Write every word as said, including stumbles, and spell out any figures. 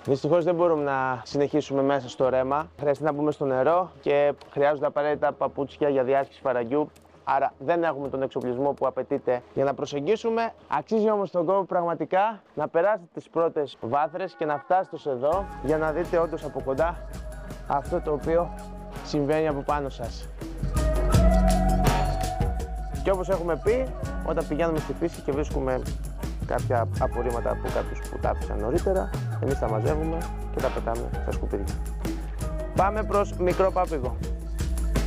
Δυστυχώς δεν μπορούμε να συνεχίσουμε μέσα στο ρέμα. Χρειάζεται να μπούμε στο νερό και χρειάζονται απαραίτητα παπούτσια για διάσχιση φαραγγιού. Άρα δεν έχουμε τον εξοπλισμό που απαιτείται για να προσεγγίσουμε. Αξίζει όμως τον κόπο πραγματικά να περάσετε τις πρώτες βάθρες και να φτάσετε ως εδώ για να δείτε όντως από κοντά αυτό το οποίο συμβαίνει από πάνω σας. Και όπως έχουμε πει, όταν πηγαίνουμε στη φύση και βρίσκουμε κάποια απορρίμματα από κάποιους που τα άφησαν νωρίτερα, εμείς τα μαζεύουμε και τα πετάμε στα σκουπίδια. Πάμε προς Μικρό Πάπηγο.